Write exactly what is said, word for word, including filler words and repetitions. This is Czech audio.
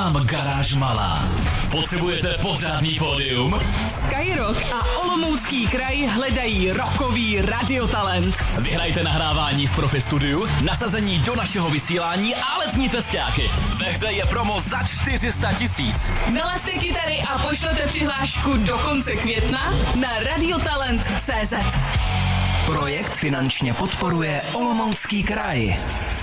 vám garáž malá. Potřebujete pořádný pódium? Skyrock a Olomoucký kraj hledají rockový radiotalent. Vyhrajte nahrávání v Profi Studiu, nasazení do našeho vysílání a letní festiáky. Ve hře je promo za čtyři sta tisíc. Nalezte kytary a pošlete přihlášku do konce května na radiotalent tečka cé zet. Projekt finančně podporuje Olomoucký kraj.